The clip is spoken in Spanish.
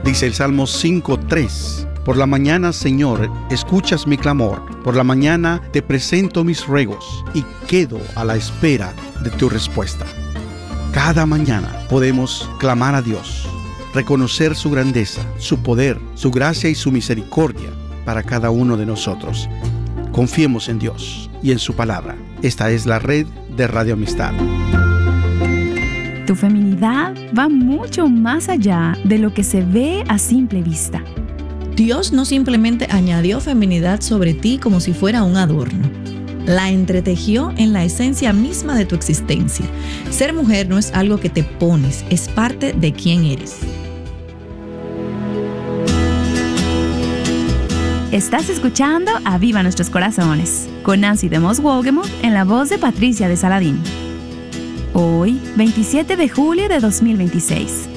Dice el Salmo 5:3. Por la mañana, Señor, escuchas mi clamor. Por la mañana te presento mis ruegos y quedo a la espera de tu respuesta. Cada mañana podemos clamar a Dios, reconocer su grandeza, su poder, su gracia y su misericordia para cada uno de nosotros. Confiemos en Dios y en su palabra. Esta es la red de Radio Amistad. Tu feminidad va mucho más allá de lo que se ve a simple vista. Dios no simplemente añadió feminidad sobre ti como si fuera un adorno. La entretejió en la esencia misma de tu existencia. Ser mujer no es algo que te pones, es parte de quién eres. Estás escuchando Aviva Nuestros Corazones, con Nancy de Moss Wogemuth en la voz de Patricia de Saladín. Hoy, 27 de julio de 2026.